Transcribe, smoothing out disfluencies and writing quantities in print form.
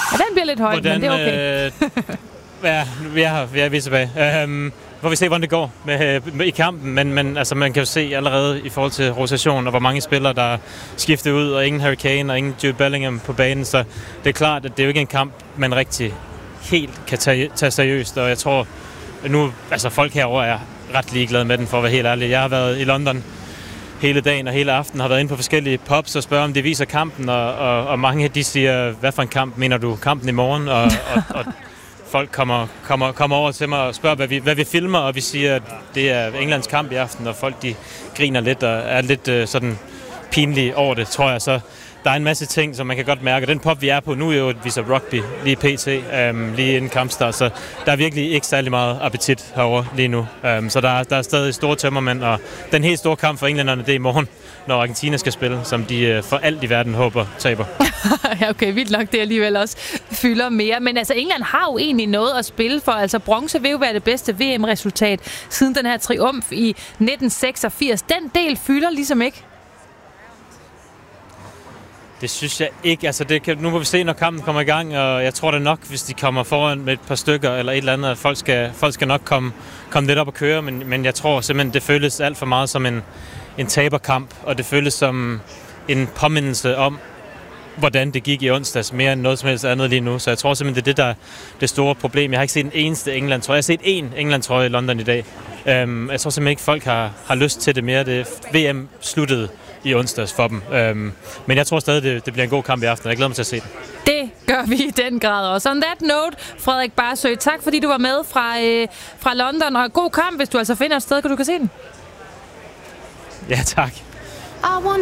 Ja, den bliver lidt højt, men det er okay. Vi er tilbage. Hvor vi ser, hvordan det går i kampen, men altså, man kan jo se allerede i forhold til rotation, og hvor mange spillere, der skifter ud, og ingen Harry Kane og ingen Jude Bellingham på banen, så det er klart, at det er jo ikke en kamp, man rigtig helt kan tage seriøst, og jeg tror, nu, altså folk herovre er ret ligeglade med den, for at være helt ærlig. Jeg har været i London hele dagen og hele aftenen, har været inde på forskellige pubs og spørger, om de viser kampen, og mange de siger, hvad for en kamp mener du? Kampen i morgen? Og folk kommer over til mig og spørger, hvad vi filmer, og vi siger, at det er Englands kamp i aften, og folk de griner lidt og er lidt sådan pinlige over det, tror jeg. Så der er en masse ting, som man kan godt mærke. Den pop, vi er på nu, er jo, at vi så rugby lige pt. Lige inden kampstart, så der er virkelig ikke særlig meget appetit herovre lige nu. Så der er stadig store tømmermænd, og den helt store kamp for englænderne, det er i morgen, når Argentina skal spille, som de for alt i verden håber taber. Ja, okay, vildt nok, det alligevel også fylder mere. Men altså, England har jo egentlig noget at spille for. Altså, bronze vil jo være det bedste VM-resultat siden den her triumf i 1986. Den del fylder ligesom ikke. Det synes jeg ikke. Altså, nu må vi se, når kampen kommer i gang, og jeg tror det nok, hvis de kommer foran med et par stykker eller et eller andet, at folk skal nok komme lidt op og køre, men jeg tror simpelthen, det føles alt for meget som en taberkamp, og det føles som en påmindelse om, hvordan det gik i onsdags, mere end noget som helst andet lige nu. Så jeg tror simpelthen, det er det, der er det store problem. Jeg har ikke set en eneste England-trøje. Jeg har set én England-trøje i London i dag. Jeg tror simpelthen ikke, folk har lyst til det mere. Det VM sluttede i onsdags for dem. Men jeg tror stadig, det bliver en god kamp i aften. Jeg glæder mig til at se det. Det gør vi i den grad også. On that note, Frederik Barsøe, tak fordi du var med fra London. Og god kamp, hvis du altså finder et sted, kan du kan se den. Ja, tak.